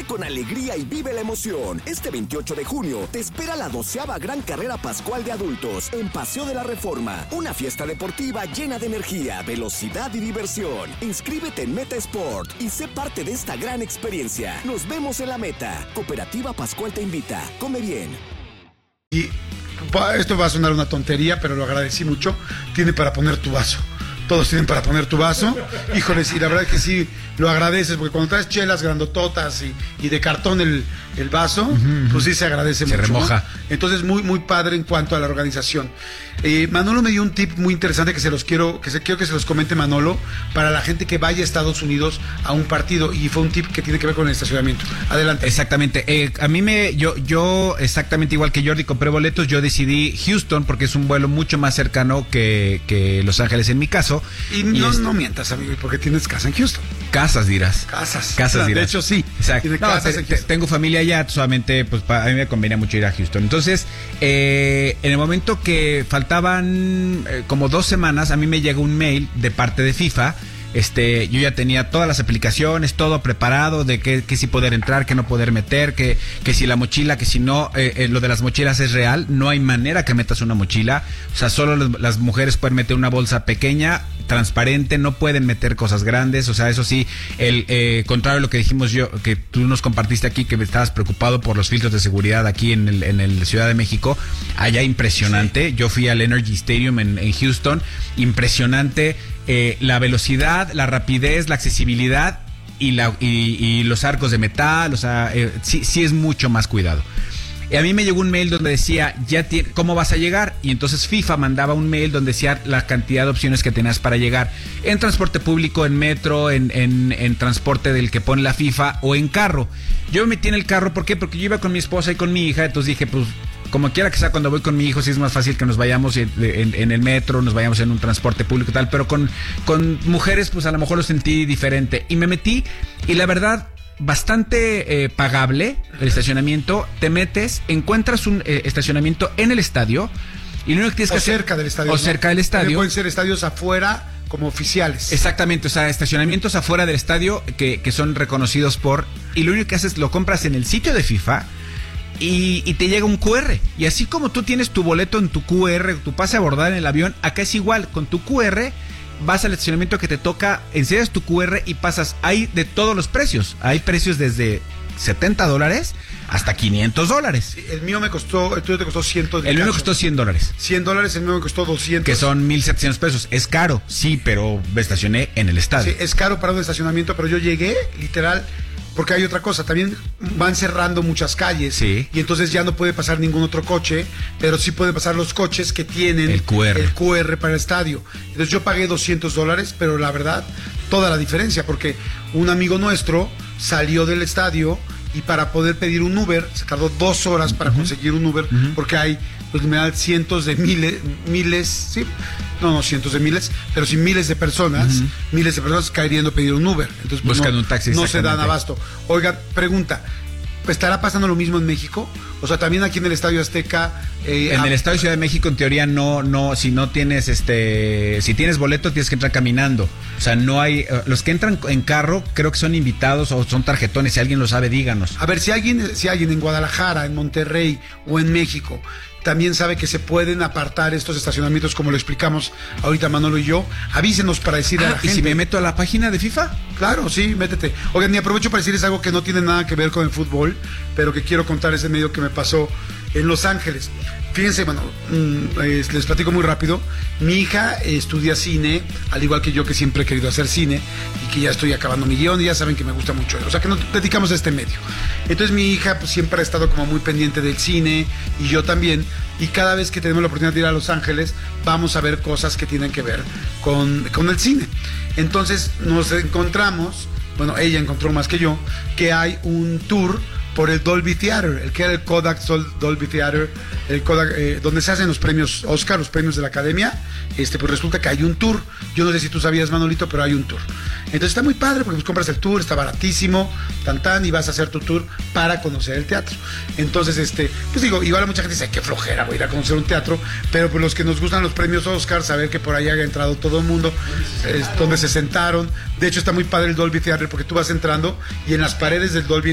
Corre con alegría y vive la emoción. Este 28 de junio te espera la 12ª Gran Carrera Pascual de Adultos en Paseo de la Reforma. Una fiesta deportiva llena de energía, velocidad y diversión. Inscríbete en Meta Sport y sé parte de esta gran experiencia. Nos vemos en la meta. Cooperativa Pascual te invita. Come bien. Y esto va a sonar una tontería, pero lo agradecí mucho. Tiene para poner tu vaso. Todos tienen para poner tu vaso. Híjoles, y la verdad es que sí lo agradeces, porque cuando traes chelas grandototas y de cartón el vaso, pues sí se agradece mucho. Se remoja. ¿No? Entonces, muy, muy padre en cuanto a la organización. Manolo me dio un tip muy interesante quiero que se los comente Manolo, para la gente que vaya a Estados Unidos a un partido, y fue un tip que tiene que ver con el estacionamiento. Adelante. Exactamente. A mí yo exactamente igual que Jordi compré boletos, yo decidí Houston porque es un vuelo mucho más cercano que Los Ángeles en mi caso. Y no mientas, amigo, porque tienes casa en Houston. Casas dirás. Casas dirás. De hecho, sí. Exacto. Tengo familia allá, solamente pues a mí me convenía mucho ir a Houston. Entonces, en el momento que faltaban como 2 semanas, a mí me llegó un mail de parte de FIFA. Yo ya tenía todas las aplicaciones, todo preparado, de que si poder entrar, que no poder meter, que si la mochila, que si no, lo de las mochilas es real, no hay manera que metas una mochila, o sea, solo las mujeres pueden meter una bolsa pequeña, transparente, no pueden meter cosas grandes, o sea, eso sí, contrario a lo que dijimos que tú nos compartiste aquí, que estabas preocupado por los filtros de seguridad aquí en el Ciudad de México, allá impresionante. Sí. Yo fui al Energy Stadium en Houston, impresionante. La velocidad, la rapidez, la accesibilidad y los arcos de metal, o sea, sí es mucho más cuidado. A mí me llegó un mail donde decía, ¿cómo vas a llegar? Y entonces FIFA mandaba un mail donde decía la cantidad de opciones que tenías para llegar. En transporte público, en metro, en transporte del que pone la FIFA o en carro. Yo me metí en el carro, ¿por qué? Porque yo iba con mi esposa y con mi hija, entonces dije, pues, como quiera que sea, cuando voy con mi hijo, sí es más fácil que nos vayamos en el metro, nos vayamos en un transporte público y tal, pero con mujeres, pues a lo mejor lo sentí diferente. Y me metí, y la verdad, bastante pagable el estacionamiento. Te metes, encuentras un estacionamiento en el estadio, y lo único que tienes que hacer, cerca del estadio. O cerca del estadio. Pueden ser estadios afuera, como oficiales. Exactamente, o sea, estacionamientos afuera del estadio que son reconocidos y lo único que haces, lo compras en el sitio de FIFA. Y te llega un QR. Y así como tú tienes tu boleto en tu QR, tu pase a abordar en el avión, acá es igual. Con tu QR vas al estacionamiento que te toca, enseñas tu QR y pasas. Hay de todos los precios. Hay precios desde $70 hasta $500. Sí, el mío me costó, el tuyo te costó $100. El mío me costó $100. $100, el mío me costó $200. Que son $1,700. Es caro, sí, pero me estacioné en el estadio. Sí, es caro para un estacionamiento, pero yo llegué, literal. Porque hay otra cosa, también van cerrando muchas calles, sí, y entonces ya no puede pasar ningún otro coche, pero sí pueden pasar los coches que tienen el QR para el estadio. Entonces yo pagué $200, pero la verdad, toda la diferencia, porque un amigo nuestro salió del estadio y para poder pedir un Uber, se tardó 2 horas para conseguir un Uber, porque hay, pues me dan cientos de miles, sí, no cientos de miles, pero sí miles de personas queriendo pedir un Uber. Entonces, pues, buscan un taxi. No se dan abasto. Oigan, pregunta, ¿estará pasando lo mismo en México? O sea, también aquí en el Estadio Azteca. En el Estadio Ciudad de México, en teoría, no, si no tienes si tienes boleto, tienes que entrar caminando. O sea, no hay. Los que entran en carro, creo que son invitados o son tarjetones. Si alguien lo sabe, díganos. A ver, si alguien en Guadalajara, en Monterrey o en México también sabe que se pueden apartar estos estacionamientos, como lo explicamos ahorita Manolo y yo, avísenos para decirle a la gente. ¿Y si me meto a la página de FIFA? Claro, sí, métete. Oigan, y aprovecho para decirles algo que no tiene nada que ver con el fútbol, pero que quiero contar ese medio que me pasó en Los Ángeles. Fíjense, bueno, les platico muy rápido. Mi hija estudia cine, al igual que yo, que siempre he querido hacer cine y que ya estoy acabando mi guión y ya saben que me gusta mucho. O sea, que nos dedicamos a este medio. Entonces mi hija pues siempre ha estado como muy pendiente del cine y yo también. Y cada vez que tenemos la oportunidad de ir a Los Ángeles, vamos a ver cosas que tienen que ver con el cine. Entonces nos encontramos, bueno, ella encontró más que yo, que hay un tour por el Dolby Theater, el que era el Kodak Dolby Theater, el Kodak, donde se hacen los premios Oscar, los premios de la Academia. Pues resulta que hay un tour. Yo no sé si tú sabías, Manolito, pero hay un tour. Entonces está muy padre porque pues compras el tour, está baratísimo, y vas a hacer tu tour para conocer el teatro. Entonces, pues digo, igual mucha gente dice, qué flojera, voy a ir a conocer un teatro, pero pues los que nos gustan los premios Oscar, saber que por ahí haya entrado todo el mundo, donde se sentaron. De hecho, está muy padre el Dolby Theater porque tú vas entrando y en las paredes del Dolby